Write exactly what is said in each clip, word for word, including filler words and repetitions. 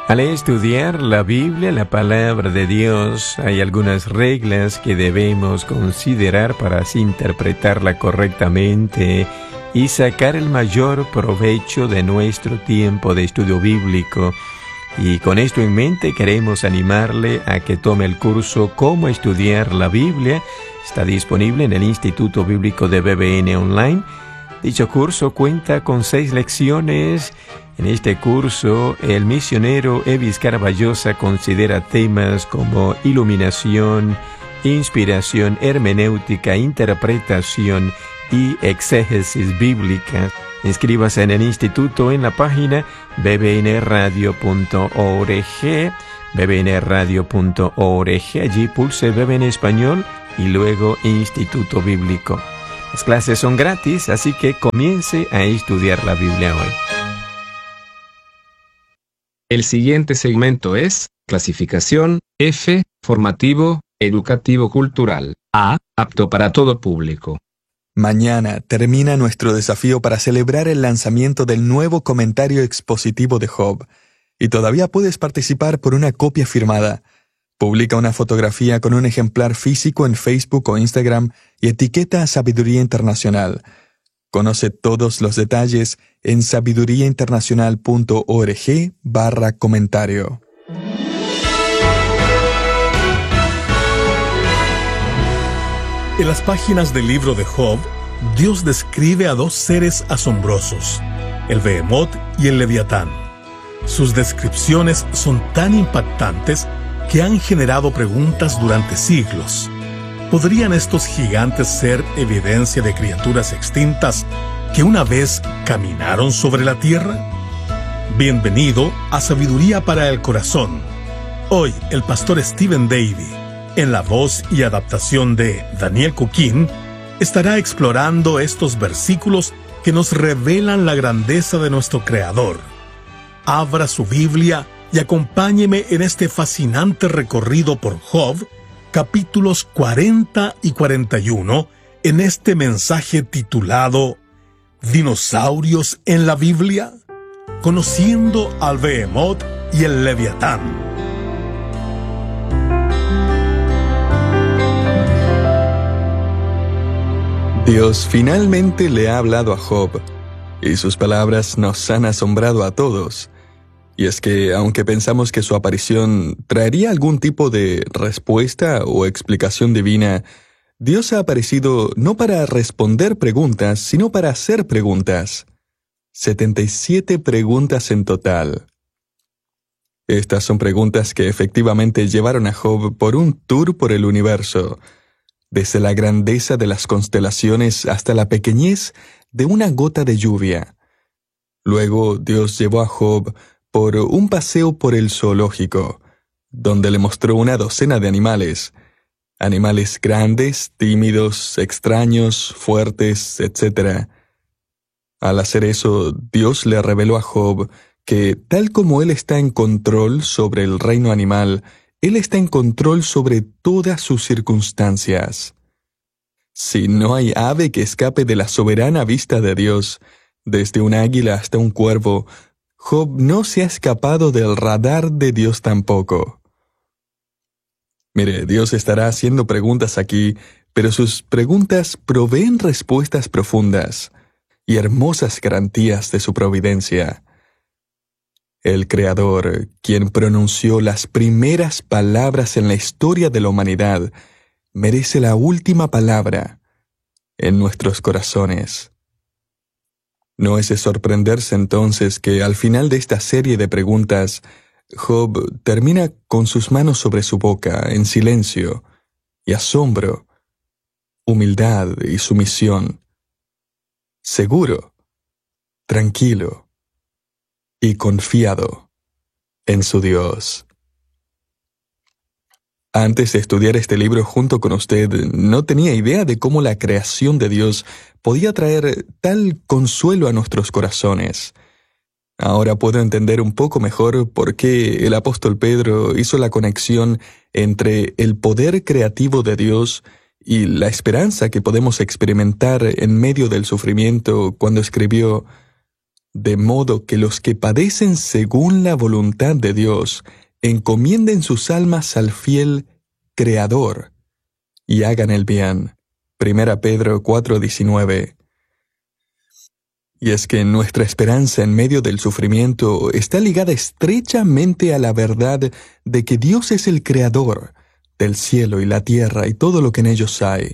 Al estudiar la Biblia, la palabra de Dios, hay algunas reglas que debemos considerar para así interpretarla correctamente y sacar el mayor provecho de nuestro tiempo de estudio bíblico. Y con esto en mente queremos animarle a que tome el curso Cómo estudiar la Biblia. Está disponible en el Instituto Bíblico de B B N Online. Dicho curso cuenta con seis lecciones. En este curso, el misionero Evis Caraballosa considera temas como iluminación, inspiración, hermenéutica, interpretación y exégesis bíblica. Inscríbase en el instituto en la página b b n radio punto org, b b n radio punto org. Allí pulse B B N Español y luego Instituto Bíblico. Las clases son gratis, así que comience a estudiar la Biblia hoy. El siguiente segmento es clasificación F, formativo, educativo cultural. A, apto para todo público. Mañana termina nuestro desafío para celebrar el lanzamiento del nuevo comentario expositivo de Job. Y todavía puedes participar por una copia firmada. Publica una fotografía con un ejemplar físico en Facebook o Instagram y etiqueta a Sabiduría Internacional. Conoce todos los detalles en sabiduriainternacional.org barra comentario. En las páginas del libro de Job, Dios describe a dos seres asombrosos, el Behemoth y el Leviatán. Sus descripciones son tan impactantes que han generado preguntas durante siglos. ¿Podrían estos gigantes ser evidencia de criaturas extintas que una vez caminaron sobre la tierra? Bienvenido a Sabiduría para el Corazón. Hoy, el pastor Stephen Davey, en la voz y adaptación de Daniel Cuquín, estará explorando estos versículos que nos revelan la grandeza de nuestro Creador. Abra su Biblia y acompáñeme en este fascinante recorrido por Job, capítulos cuarenta y cuarenta y uno, en este mensaje titulado ¿Dinosaurios en la Biblia? Conociendo al Behemoth y el Leviatán. Dios finalmente le ha hablado a Job, y sus palabras nos han asombrado a todos. Y es que, aunque pensamos que su aparición traería algún tipo de respuesta o explicación divina, Dios ha aparecido no para responder preguntas, sino para hacer preguntas. setenta y siete preguntas en total. Estas son preguntas que efectivamente llevaron a Job por un tour por el universo, desde la grandeza de las constelaciones hasta la pequeñez de una gota de lluvia. Luego Dios llevó a Job por un paseo por el zoológico, donde le mostró una docena de animales. Animales grandes, tímidos, extraños, fuertes, etcétera. Al hacer eso, Dios le reveló a Job que, tal como él está en control sobre el reino animal, él está en control sobre todas sus circunstancias. Si no hay ave que escape de la soberana vista de Dios, desde un águila hasta un cuervo, Job no se ha escapado del radar de Dios tampoco. Mire, Dios estará haciendo preguntas aquí, pero sus preguntas proveen respuestas profundas y hermosas garantías de su providencia. El Creador, quien pronunció las primeras palabras en la historia de la humanidad, merece la última palabra en nuestros corazones. No es de sorprenderse entonces que al final de esta serie de preguntas, Job termina con sus manos sobre su boca, en silencio y asombro, humildad y sumisión, seguro, tranquilo y confiado en su Dios. Antes de estudiar este libro junto con usted, no tenía idea de cómo la creación de Dios podía traer tal consuelo a nuestros corazones. Ahora puedo entender un poco mejor por qué el apóstol Pedro hizo la conexión entre el poder creativo de Dios y la esperanza que podemos experimentar en medio del sufrimiento cuando escribió: de modo que los que padecen según la voluntad de Dios encomienden sus almas al fiel Creador y hagan el bien. Primera Pedro cuatro diecinueve. Y es que nuestra esperanza en medio del sufrimiento está ligada estrechamente a la verdad de que Dios es el Creador del cielo y la tierra y todo lo que en ellos hay.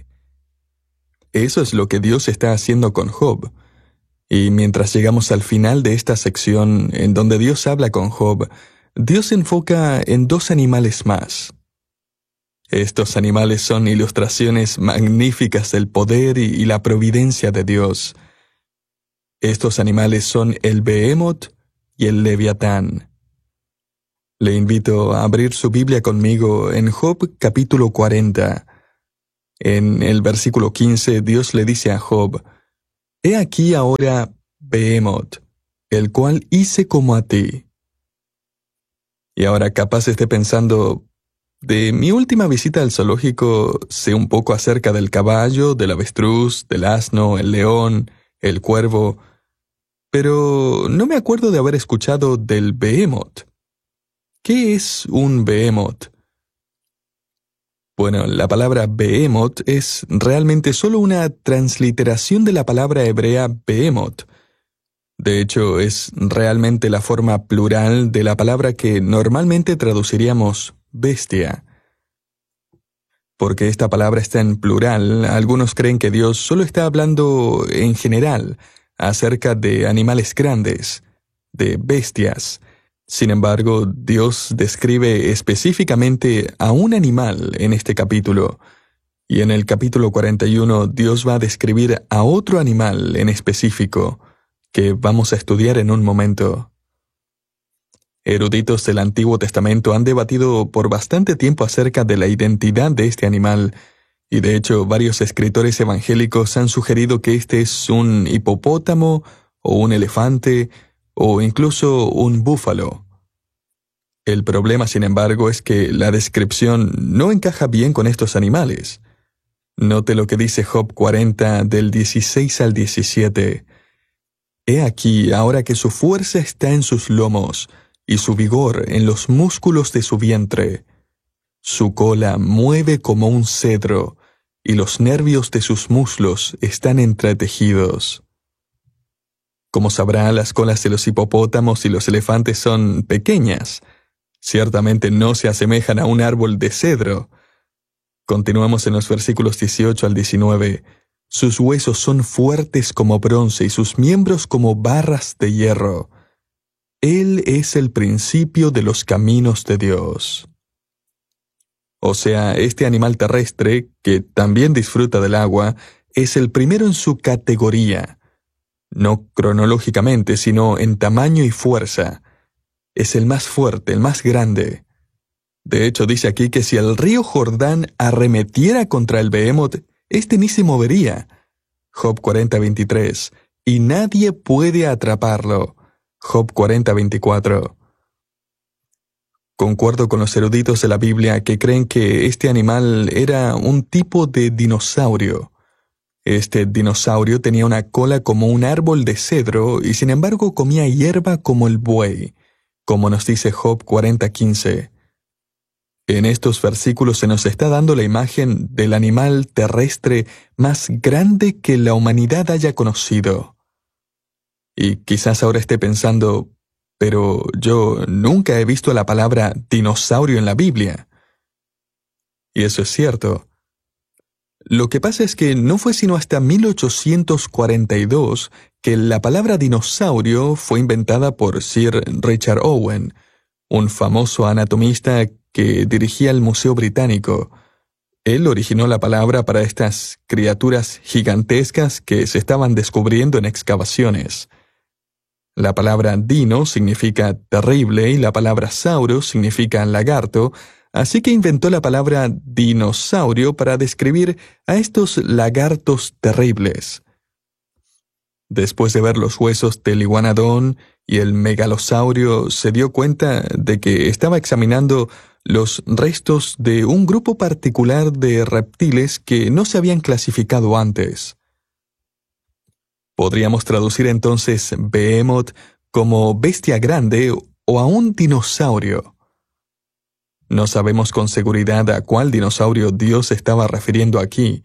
Eso es lo que Dios está haciendo con Job. Y mientras llegamos al final de esta sección en donde Dios habla con Job, Dios se enfoca en dos animales más. Estos animales son ilustraciones magníficas del poder y la providencia de Dios. Estos animales son el Behemoth y el Leviatán. Le invito a abrir su Biblia conmigo en Job capítulo cuarenta. En el versículo quince, Dios le dice a Job: «He aquí ahora Behemoth, el cual hice como a ti». Y ahora capaz esté pensando: de mi última visita al zoológico sé un poco acerca del caballo, del avestruz, del asno, el león, el cuervo, pero no me acuerdo de haber escuchado del Behemoth. ¿Qué es un Behemoth? Bueno, la palabra Behemoth es realmente solo una transliteración de la palabra hebrea Behemoth. De hecho, es realmente la forma plural de la palabra que normalmente traduciríamos bestia. Porque esta palabra está en plural, algunos creen que Dios solo está hablando en general acerca de animales grandes, de bestias. Sin embargo, Dios describe específicamente a un animal en este capítulo, y en el capítulo cuarenta y uno Dios va a describir a otro animal en específico, que vamos a estudiar en un momento. Eruditos del Antiguo Testamento han debatido por bastante tiempo acerca de la identidad de este animal, y de hecho varios escritores evangélicos han sugerido que este es un hipopótamo, o un elefante, o incluso un búfalo. El problema, sin embargo, es que la descripción no encaja bien con estos animales. Note lo que dice Job cuarenta del dieciséis al diecisiete. «He aquí ahora que su fuerza está en sus lomos, y su vigor en los músculos de su vientre. Su cola mueve como un cedro, y los nervios de sus muslos están entretejidos». Como sabrá, las colas de los hipopótamos y los elefantes son pequeñas. Ciertamente no se asemejan a un árbol de cedro. Continuamos en los versículos dieciocho al diecinueve. «Sus huesos son fuertes como bronce y sus miembros como barras de hierro. Él es el principio de los caminos de Dios». O sea, este animal terrestre, que también disfruta del agua, es el primero en su categoría. No cronológicamente, sino en tamaño y fuerza. Es el más fuerte, el más grande. De hecho, dice aquí que si el río Jordán arremetiera contra el Behemoth, éste ni se movería. Job cuarenta veintitrés. Y nadie puede atraparlo. Job cuarenta veinticuatro. Concuerdo con los eruditos de la Biblia que creen que este animal era un tipo de dinosaurio. Este dinosaurio tenía una cola como un árbol de cedro y sin embargo comía hierba como el buey, como nos dice Job cuarenta quince. En estos versículos se nos está dando la imagen del animal terrestre más grande que la humanidad haya conocido. Y quizás ahora esté pensando, pero yo nunca he visto la palabra dinosaurio en la Biblia. Y eso es cierto. Lo que pasa es que no fue sino hasta mil ochocientos cuarenta y dos que la palabra dinosaurio fue inventada por Sir Richard Owen, un famoso anatomista que dirigía el Museo Británico. Él originó la palabra para estas criaturas gigantescas que se estaban descubriendo en excavaciones. La palabra dino significa terrible y la palabra sauro significa lagarto, así que inventó la palabra dinosaurio para describir a estos lagartos terribles. Después de ver los huesos del iguanodón y el megalosaurio, se dio cuenta de que estaba examinando los restos de un grupo particular de reptiles que no se habían clasificado antes. Podríamos traducir entonces Behemoth como bestia grande o a un dinosaurio. No sabemos con seguridad a cuál dinosaurio Dios estaba refiriendo aquí.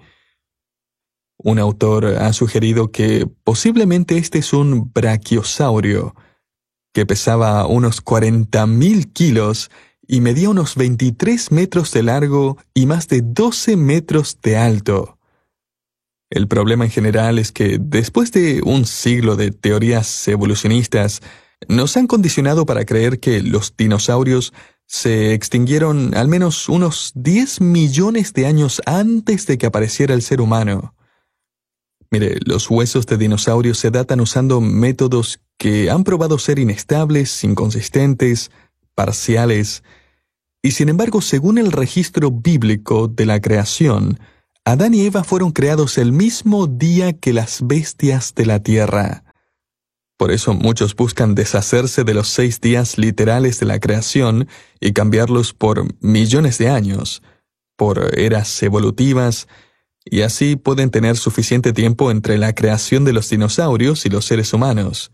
Un autor ha sugerido que posiblemente este es un brachiosaurio, que pesaba unos cuarenta mil kilos y medía unos veintitrés metros de largo y más de doce metros de alto. El problema en general es que después de un siglo de teorías evolucionistas, nos han condicionado para creer que los dinosaurios se extinguieron al menos unos diez millones de años antes de que apareciera el ser humano. Mire, los huesos de dinosaurios se datan usando métodos que han probado ser inestables, inconsistentes, parciales, y sin embargo, según el registro bíblico de la creación, Adán y Eva fueron creados el mismo día que las bestias de la tierra. Por eso muchos buscan deshacerse de los seis días literales de la creación y cambiarlos por millones de años, por eras evolutivas, y así pueden tener suficiente tiempo entre la creación de los dinosaurios y los seres humanos.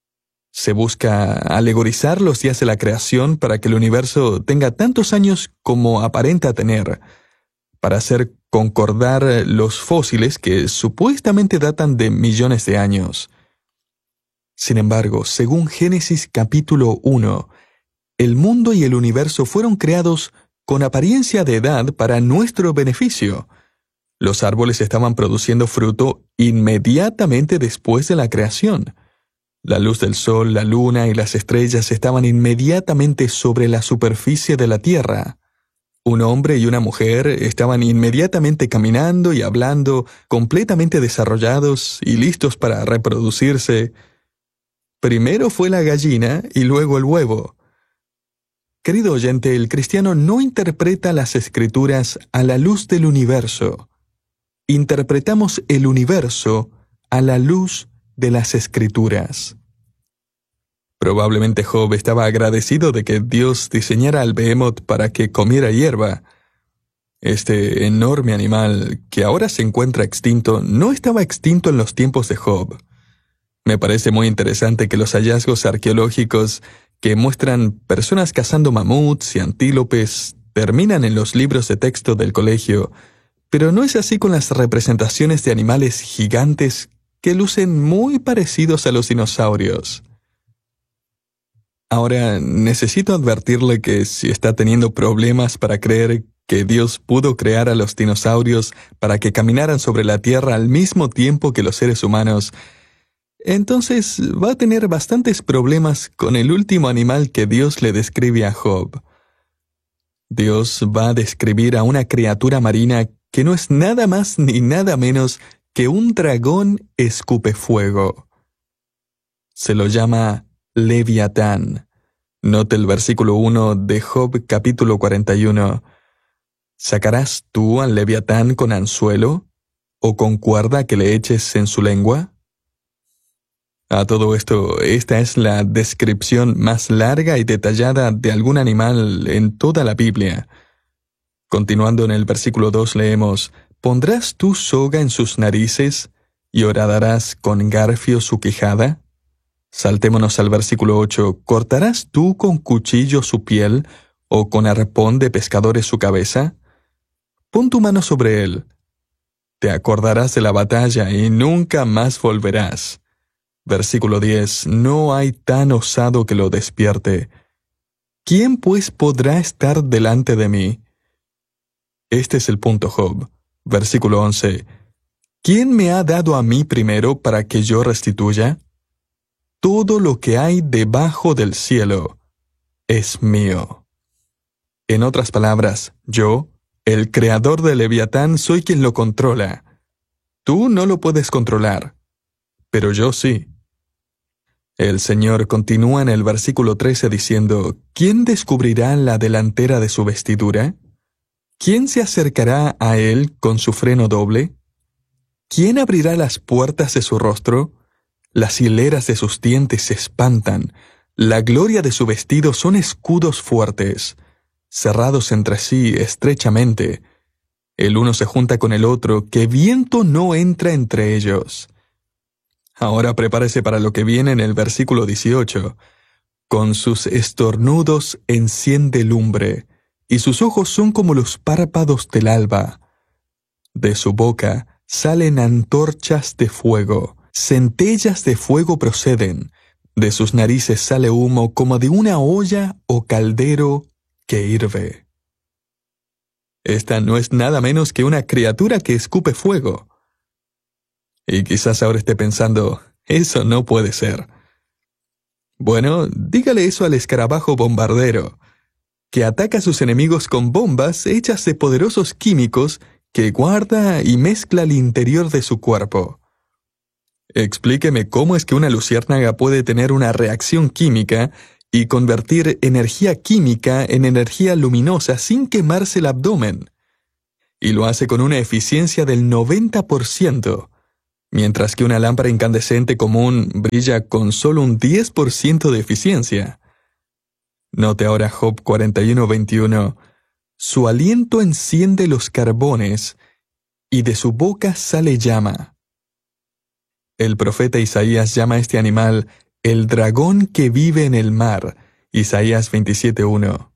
Se busca alegorizar los días de la creación para que el universo tenga tantos años como aparenta tener, para hacer concordar los fósiles que supuestamente datan de millones de años. Sin embargo, según Génesis capítulo uno, el mundo y el universo fueron creados con apariencia de edad para nuestro beneficio. Los árboles estaban produciendo fruto inmediatamente después de la creación. La luz del sol, la luna y las estrellas estaban inmediatamente sobre la superficie de la tierra. Un hombre y una mujer estaban inmediatamente caminando y hablando, completamente desarrollados y listos para reproducirse. Primero fue la gallina y luego el huevo. Querido oyente, el cristiano no interpreta las Escrituras a la luz del universo. Interpretamos el universo a la luz de las Escrituras. Probablemente Job estaba agradecido de que Dios diseñara al Behemoth para que comiera hierba. Este enorme animal, que ahora se encuentra extinto, no estaba extinto en los tiempos de Job. Me parece muy interesante que los hallazgos arqueológicos que muestran personas cazando mamuts y antílopes terminan en los libros de texto del colegio, pero no es así con las representaciones de animales gigantes que lucen muy parecidos a los dinosaurios. Ahora, necesito advertirle que si está teniendo problemas para creer que Dios pudo crear a los dinosaurios para que caminaran sobre la tierra al mismo tiempo que los seres humanos, entonces va a tener bastantes problemas con el último animal que Dios le describe a Job. Dios va a describir a una criatura marina que no es nada más ni nada menos que un dragón escupefuego. Se lo llama Leviatán. Note el versículo uno de Job capítulo cuarenta y uno. ¿Sacarás tú al Leviatán con anzuelo o con cuerda que le eches en su lengua? A todo esto, esta es la descripción más larga y detallada de algún animal en toda la Biblia. Continuando en el versículo dos leemos, ¿pondrás tú soga en sus narices y horadarás con garfio su quijada? Saltémonos al versículo ocho, ¿cortarás tú con cuchillo su piel o con arpón de pescadores su cabeza? Pon tu mano sobre él. Te acordarás de la batalla y nunca más volverás. Versículo diez, no hay tan osado que lo despierte. ¿Quién pues podrá estar delante de mí? Este es el punto, Job. Versículo once, ¿quién me ha dado a mí primero para que yo restituya? Todo lo que hay debajo del cielo es mío. En otras palabras, yo, el creador del Leviatán, soy quien lo controla. Tú no lo puedes controlar, pero yo sí. El Señor continúa en el versículo trece diciendo, ¿quién descubrirá la delantera de su vestidura? ¿Quién se acercará a él con su freno doble? ¿Quién abrirá las puertas de su rostro? Las hileras de sus dientes se espantan. La gloria de su vestido son escudos fuertes, cerrados entre sí estrechamente. El uno se junta con el otro, que viento no entra entre ellos. Ahora prepárese para lo que viene en el versículo dieciocho. Con sus estornudos enciende lumbre, y sus ojos son como los párpados del alba. De su boca salen antorchas de fuego, centellas de fuego proceden. De sus narices sale humo como de una olla o caldero que hirve. Esta no es nada menos que una criatura que escupe fuego. Y quizás ahora esté pensando, eso no puede ser. Bueno, dígale eso al escarabajo bombardero, que ataca a sus enemigos con bombas hechas de poderosos químicos que guarda y mezcla el interior de su cuerpo. Explíqueme cómo es que una luciérnaga puede tener una reacción química y convertir energía química en energía luminosa sin quemarse el abdomen. Y lo hace con una eficiencia del noventa por ciento, mientras que una lámpara incandescente común brilla con solo un diez por ciento de eficiencia. Note ahora Job cuarenta y uno veintiuno. Su aliento enciende los carbones, y de su boca sale llama. El profeta Isaías llama a este animal el dragón que vive en el mar, Isaías veintisiete uno.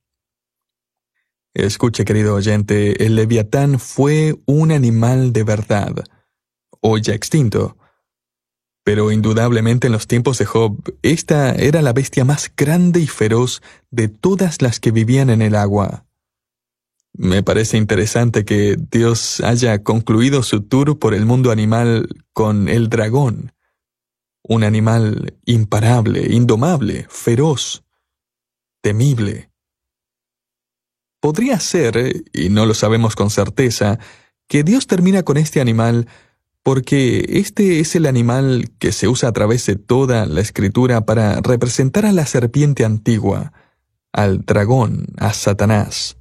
Escuche, querido oyente, el leviatán fue un animal de verdad, hoy ya extinto. Pero indudablemente en los tiempos de Job, esta era la bestia más grande y feroz de todas las que vivían en el agua. Me parece interesante que Dios haya concluido su tour por el mundo animal con el dragón, un animal imparable, indomable, feroz, temible. Podría ser, y no lo sabemos con certeza, que Dios termina con este animal porque este es el animal que se usa a través de toda la Escritura para representar a la serpiente antigua, al dragón, a Satanás.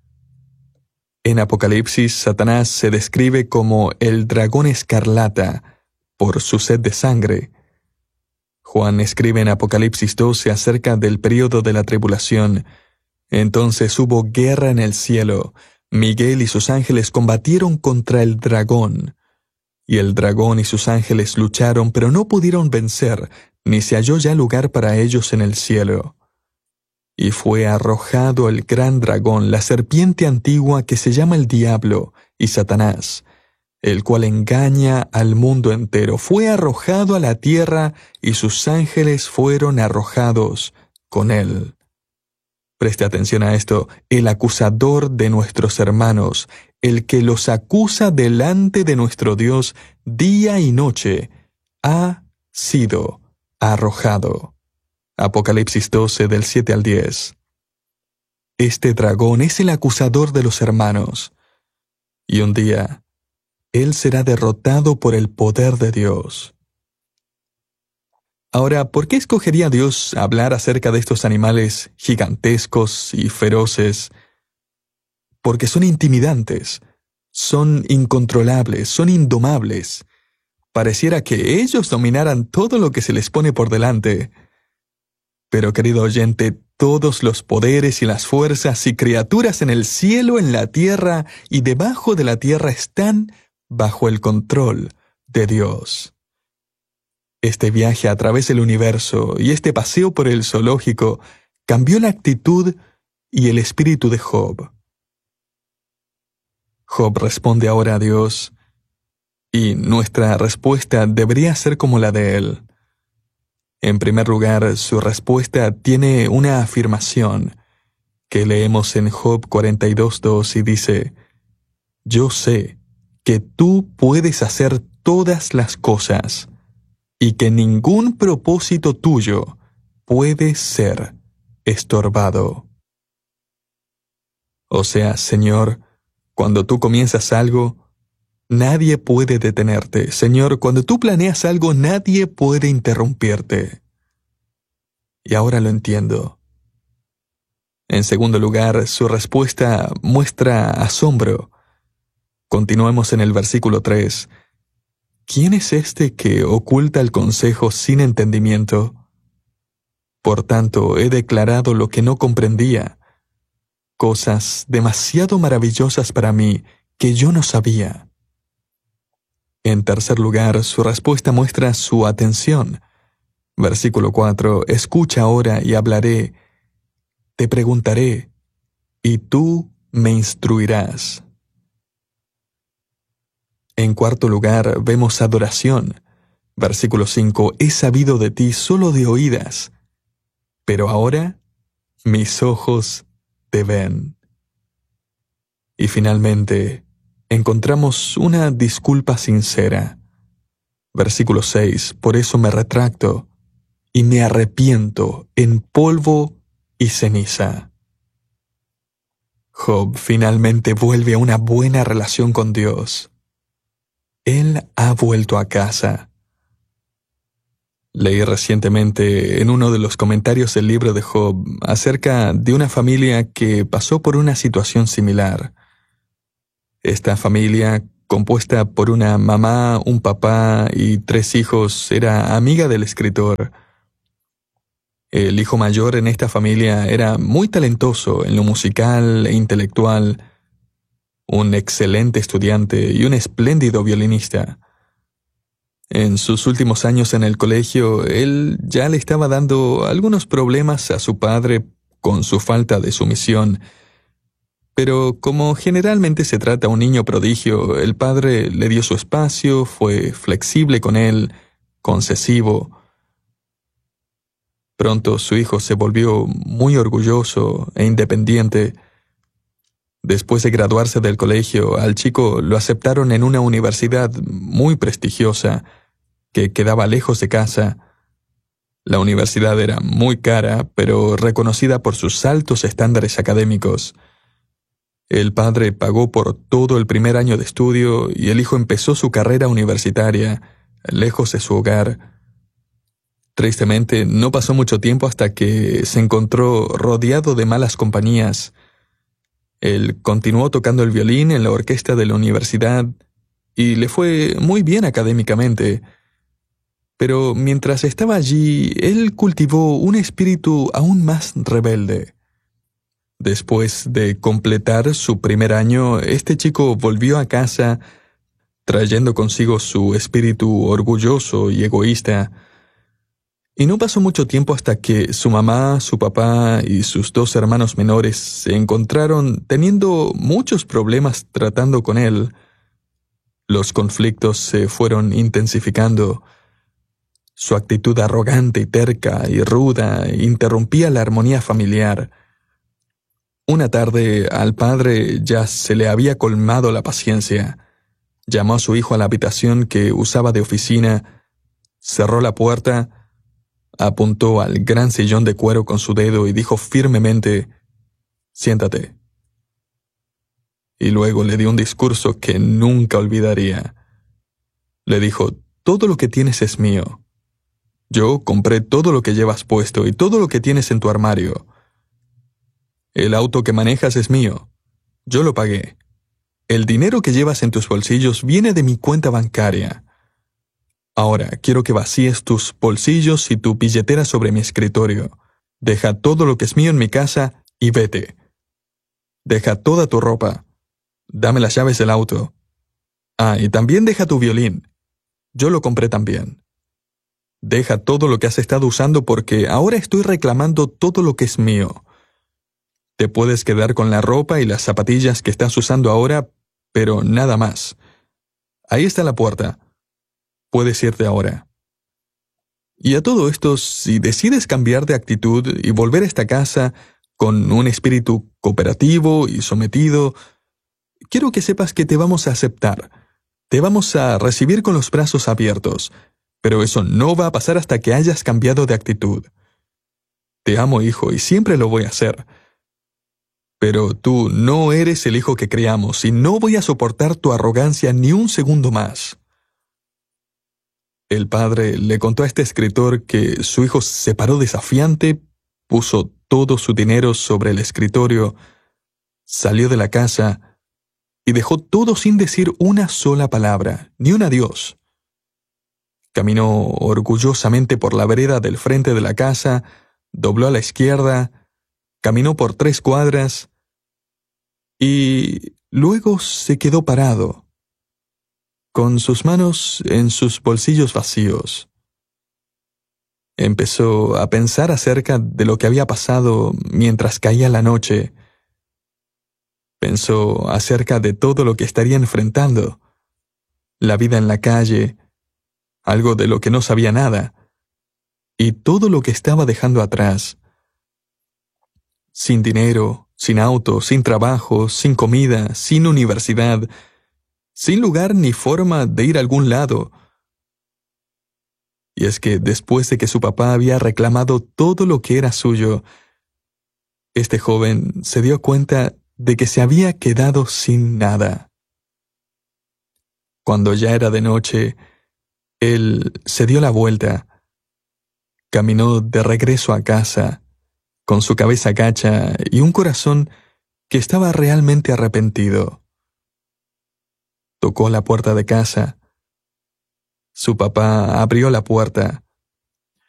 En Apocalipsis, Satanás se describe como el dragón escarlata por su sed de sangre. Juan escribe en Apocalipsis doce acerca del período de la tribulación. Entonces hubo guerra en el cielo. Miguel y sus ángeles combatieron contra el dragón. Y el dragón y sus ángeles lucharon, pero no pudieron vencer, ni se halló ya lugar para ellos en el cielo. Y fue arrojado el gran dragón, la serpiente antigua que se llama el diablo y Satanás, el cual engaña al mundo entero. Fue arrojado a la tierra y sus ángeles fueron arrojados con él. Preste atención a esto, el acusador de nuestros hermanos, el que los acusa delante de nuestro Dios día y noche, ha sido arrojado. Apocalipsis doce del siete al diez. Este dragón es el acusador de los hermanos, y un día él será derrotado por el poder de Dios. Ahora, ¿por qué escogería Dios hablar acerca de estos animales gigantescos y feroces? Porque son intimidantes, son incontrolables, son indomables. Pareciera que ellos dominaran todo lo que se les pone por delante. Pero, querido oyente, todos los poderes y las fuerzas y criaturas en el cielo, en la tierra y debajo de la tierra están bajo el control de Dios. Este viaje a través del universo y este paseo por el zoológico cambió la actitud y el espíritu de Job. Job responde ahora a Dios, y nuestra respuesta debería ser como la de él. En primer lugar, su respuesta tiene una afirmación que leemos en Job cuarenta y dos dos y dice: Yo sé que tú puedes hacer todas las cosas y que ningún propósito tuyo puede ser estorbado. O sea, Señor, cuando tú comienzas algo, nadie puede detenerte. Señor, cuando tú planeas algo, nadie puede interrumpirte. Y ahora lo entiendo. En segundo lugar, su respuesta muestra asombro. Continuemos en el versículo tres. ¿Quién es este que oculta el consejo sin entendimiento? Por tanto, he declarado lo que no comprendía, cosas demasiado maravillosas para mí que yo no sabía. En tercer lugar, su respuesta muestra su atención. Versículo cuatro, escucha ahora y hablaré, te preguntaré, y tú me instruirás. En cuarto lugar, vemos adoración. Versículo cinco, he sabido de ti solo de oídas, pero ahora mis ojos te ven. Y finalmente, encontramos una disculpa sincera. Versículo seis, por eso me retracto y me arrepiento en polvo y ceniza. Job finalmente vuelve a una buena relación con Dios. Él ha vuelto a casa. Leí recientemente en uno de los comentarios del libro de Job acerca de una familia que pasó por una situación similar. Esta familia, compuesta por una mamá, un papá y tres hijos, era amiga del escritor. El hijo mayor en esta familia era muy talentoso en lo musical e intelectual, un excelente estudiante y un espléndido violinista. En sus últimos años en el colegio, él ya le estaba dando algunos problemas a su padre con su falta de sumisión. Pero como generalmente se trata de un niño prodigio, el padre le dio su espacio, fue flexible con él, concesivo. Pronto su hijo se volvió muy orgulloso e independiente. Después de graduarse del colegio, al chico lo aceptaron en una universidad muy prestigiosa que quedaba lejos de casa. La universidad era muy cara, pero reconocida por sus altos estándares académicos. El padre pagó por todo el primer año de estudio y el hijo empezó su carrera universitaria, lejos de su hogar. Tristemente, no pasó mucho tiempo hasta que se encontró rodeado de malas compañías. Él continuó tocando el violín en la orquesta de la universidad y le fue muy bien académicamente. Pero mientras estaba allí, él cultivó un espíritu aún más rebelde. Después de completar su primer año, este chico volvió a casa trayendo consigo su espíritu orgulloso y egoísta. Y no pasó mucho tiempo hasta que su mamá, su papá y sus dos hermanos menores se encontraron teniendo muchos problemas tratando con él. Los conflictos se fueron intensificando. Su actitud arrogante y terca y ruda interrumpía la armonía familiar. Una tarde al padre ya se le había colmado la paciencia. Llamó a su hijo a la habitación que usaba de oficina, cerró la puerta, apuntó al gran sillón de cuero con su dedo y dijo firmemente, «Siéntate». Y luego le dio un discurso que nunca olvidaría. Le dijo, «Todo lo que tienes es mío. Yo compré todo lo que llevas puesto y todo lo que tienes en tu armario. El auto que manejas es mío. Yo lo pagué. El dinero que llevas en tus bolsillos viene de mi cuenta bancaria. Ahora quiero que vacíes tus bolsillos y tu billetera sobre mi escritorio. Deja todo lo que es mío en mi casa y vete. Deja toda tu ropa. Dame las llaves del auto. Ah, y también deja tu violín. Yo lo compré también. Deja todo lo que has estado usando porque ahora estoy reclamando todo lo que es mío. Te puedes quedar con la ropa y las zapatillas que estás usando ahora, pero nada más. Ahí está la puerta. Puedes irte ahora». Y a todo esto, si decides cambiar de actitud y volver a esta casa con un espíritu cooperativo y sometido, quiero que sepas que te vamos a aceptar. Te vamos a recibir con los brazos abiertos, pero eso no va a pasar hasta que hayas cambiado de actitud. Te amo, hijo, y siempre lo voy a hacer. Pero tú no eres el hijo que creamos y no voy a soportar tu arrogancia ni un segundo más. El padre le contó a este escritor que su hijo se paró desafiante, puso todo su dinero sobre el escritorio, salió de la casa y dejó todo sin decir una sola palabra, ni un adiós. Caminó orgullosamente por la vereda del frente de la casa, dobló a la izquierda, caminó por tres cuadras y luego se quedó parado. con sus manos en sus bolsillos vacíos. Empezó a pensar acerca de lo que había pasado mientras caía la noche. Pensó acerca de todo lo que estaría enfrentando, la vida en la calle, algo de lo que no sabía nada, y todo lo que estaba dejando atrás. Sin dinero, sin auto, sin trabajo, sin comida, sin universidad, sin lugar ni forma de ir a algún lado. Y es que después de que su papá había reclamado todo lo que era suyo, este joven se dio cuenta de que se había quedado sin nada. Cuando ya era de noche, él se dio la vuelta, caminó de regreso a casa, con su cabeza gacha y un corazón que estaba realmente arrepentido. Tocó la puerta de casa. Su papá abrió la puerta.